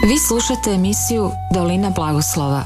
Vi slušate emisiju Dolina blagoslova.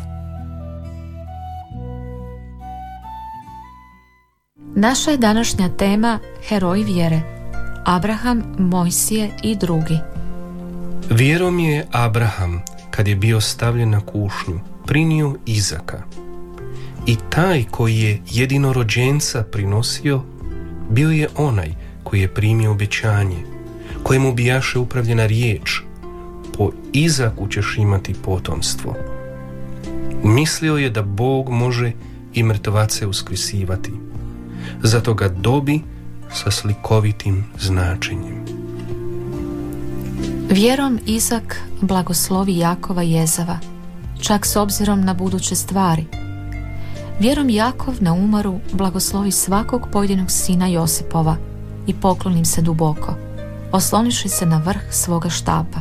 Naša je današnja tema heroji vjere, Abraham, Mojsije i drugi. Vjerom je Abraham, kad je bio stavljen na kušnju, prinio Izaka. I taj koji je jedinorođenca prinosio, bio je onaj koji je primio obećanje, kojemu bijaše upravljena riječ: po Izaku ćeš imati potomstvo. Mislio je da Bog može i mrtvace uskrsivati, zato ga dobi sa slikovitim značenjem. Vjerom Izak blagoslovi Jakova i Ezava, čak s obzirom na buduće stvari. Vjerom Jakov na umaru blagoslovi svakog pojedinog sina Josipova i pokloni se duboko, osloniši se na vrh svoga štapa.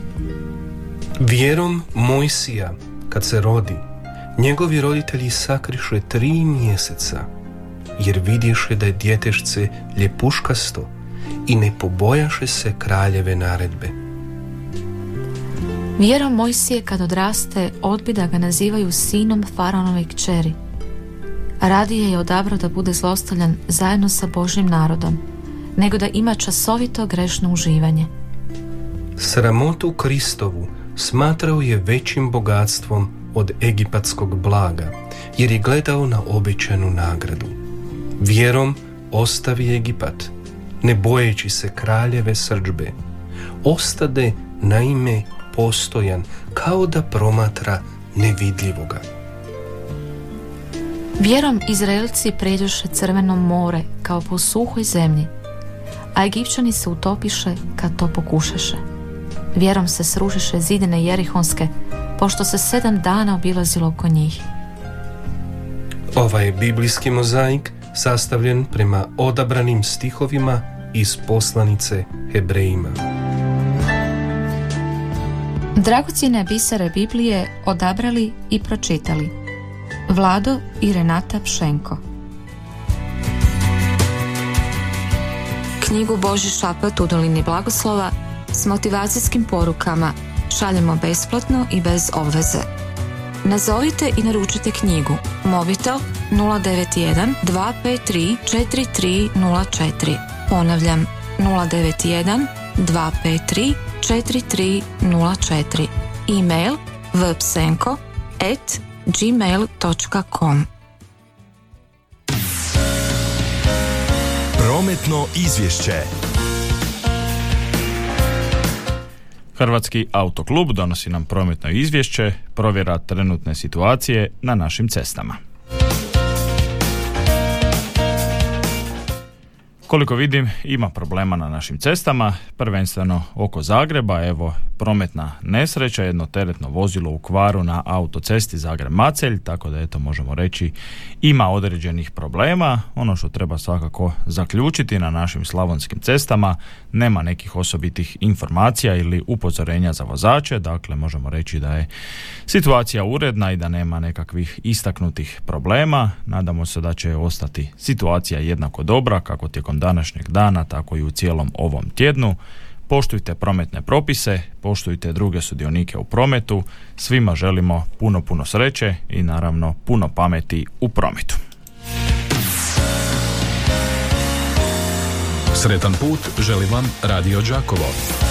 Vjerom Mojsija, kad se rodi, njegovi roditelji sakriše 3 mjeseca, jer vidješe da je djetešce ljepuškasto i ne pobojaše se kraljeve naredbe. Vjerom Mojsije, kad odraste, odbi da ga nazivaju sinom faraonove kćeri. Radije je odabrao da bude zlostavljan zajedno sa Božjim narodom, nego da ima časovito grešno uživanje. Sramotu Kristovu smatrao je većim bogatstvom od egipatskog blaga, jer je gledao na obećanu nagradu. Vjerom ostavi Egipat, ne bojeći se kraljeve srdžbe. Ostade naime postojan, kao da promatra nevidljivoga. Vjerom Izraelci pređoše Crveno more kao po suhoj zemlji, a Egipćani se utopiše kad to pokušaše. Vjerom se srušiše zidine Jerihonske, pošto se 7 dana obilazilo oko njih. Ovaj biblijski mozaik sastavljen prema odabranim stihovima iz poslanice Hebrejima. Dragocjene bisere Biblije odabrali i pročitali Vlado i Renata Pšenko. Knjigu Božji šapat u Dolini blagoslova s motivacijskim porukama šaljemo besplatno i bez obveze. Nazovite i naručite knjigu. Mobitel 091 253 4304. Ponavljam, 091 253 4304. E-mail vpsenko@gmail.com. Prometno izvješće. Hrvatski autoklub donosi nam prometno izvješće, provjera trenutne situacije na našim cestama. Koliko vidim, ima problema na našim cestama, prvenstveno oko Zagreba. Evo, prometna nesreća, jedno teretno vozilo u kvaru na autocesti Zagreb-Macelj, tako da eto možemo reći ima određenih problema. Ono što treba svakako zaključiti, na našim slavonskim cestama nema nekih osobitih informacija ili upozorenja za vozače, dakle možemo reći da je situacija uredna i da nema nekakvih istaknutih problema. Nadamo se da će ostati situacija jednako dobra kako tijekom današnjeg dana, tako i u cijelom ovom tjednu. Poštujte prometne propise, poštujte druge sudionike u prometu. Svima želimo puno sreće i naravno puno pameti u prometu. Sretan put želi vam Radio Đakovo.